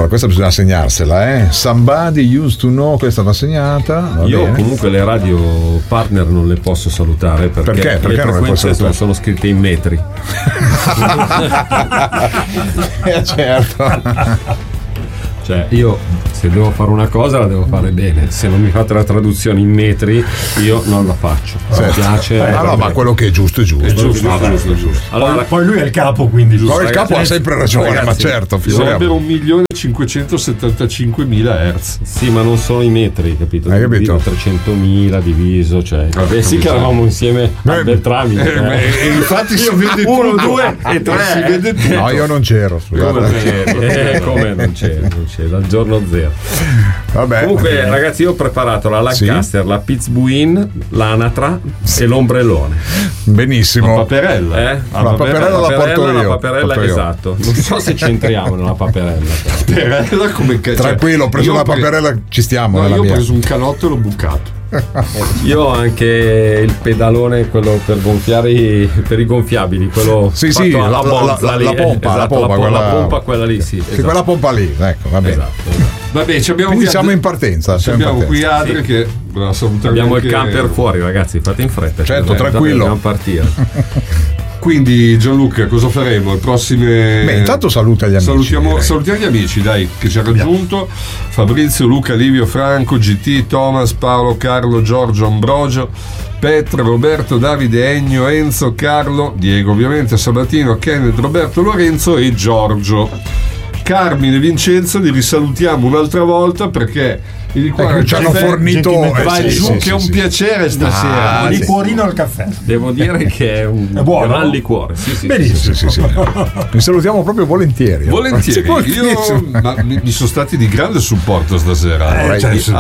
Allora, questa bisogna segnarsela, Somebody used to know, questa va segnata. Io comunque le radio partner non le posso salutare perché le frequenze sono scritte in metri. Certo. Cioè, io se devo fare una cosa la devo fare bene. Se non mi fate la traduzione in metri, io non la faccio. Mi piace. No, ma quello che è giusto è giusto. È giusto. Allora, poi lui è il capo, quindi giusto. No, il capo ha sempre ragione, ragazzi, ma certo. Sarebbero 1.575.000 Hertz. Sì, ma non sono i metri, capito? Hai capito? 300.000 diviso, cioè. Vabbè, sì che eravamo insieme a Beltrami. E infatti si vede 1, 2 e 3. Si vede tutto. No, io non c'ero. Come non c'è? Dal giorno zero. Vabbè. Comunque, ragazzi, io ho preparato la Lancaster, la Pittsburgh, l'anatra e l'ombrellone. Benissimo. La paperella. La paperella la porto io. La paperella, esatto. Non so se ci entriamo nella paperella. Paperella come tranquillo, ho preso la paperella, ci stiamo. No, io ho preso un canotto e l'ho bucato. Io ho anche il pedalone, quello per gonfiare per i gonfiabili, quello sì, la pompa, quella lì, sì. Esatto. Quella pompa lì, ecco, va bene. Esatto. Vabbè, quindi siamo in partenza. Abbiamo qui Adri che abbiamo il camper fuori, ragazzi, fate in fretta. Certo, tranquillo. Dobbiamo partire. Quindi Gianluca, cosa faremo? Le prossime. Beh, intanto saluta gli amici. Salutiamo gli amici, dai, che ci ha raggiunto. Fabrizio, Luca, Livio, Franco, GT, Thomas, Paolo, Carlo, Giorgio, Ambrogio, Petra, Roberto, Davide, Ennio, Enzo, Carlo, Diego ovviamente, Sabatino, Kenneth, Roberto, Lorenzo e Giorgio. Carmine, Vincenzo, li risalutiamo un'altra volta perché il liquore ci hanno fornito che è un piacere stasera. Il liquorino al caffè. Devo dire che è un gran liquore. Benissimo. Sì. Mi salutiamo proprio volentieri. Volentieri. Mi sono stati di grande supporto stasera.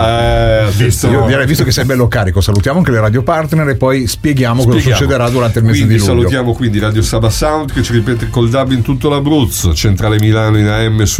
Io direi, visto che sei bello carico, salutiamo anche le radio partner e poi spieghiamo cosa succederà durante il mese di luglio. Salutiamo quindi Radio Saba Sound che ci ripete col DAB in tutto l'Abruzzo, Centrale Milano in AM sui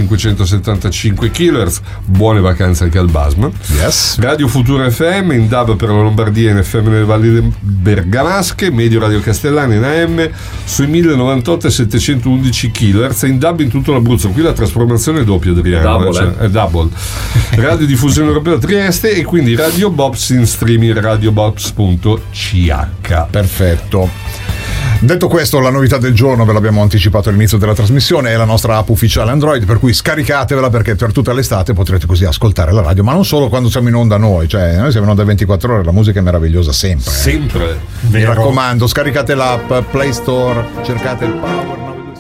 1575 kHz. Buone vacanze anche al Basma. Yes. Radio Futura FM in DAB per la Lombardia e in FM nelle valli bergamasche, Medio Radio Castellana in AM sui 1098 e 711 kHz e in DAB in tutto l'Abruzzo. Qui la trasformazione è doppia, Adriano, è double. Radio Diffusione Europea Trieste e quindi Radio Bobs in streaming radiobobs.ch. Perfetto. Detto questo, la novità del giorno ve l'abbiamo anticipato all'inizio della trasmissione, è la nostra app ufficiale Android, per cui scaricatevela perché per tutta l'estate potrete così ascoltare la radio, ma non solo quando siamo in onda noi, cioè noi siamo in onda 24 ore, la musica è meravigliosa sempre. Sempre. Mi raccomando, scaricate l'app Play Store, cercate il Power.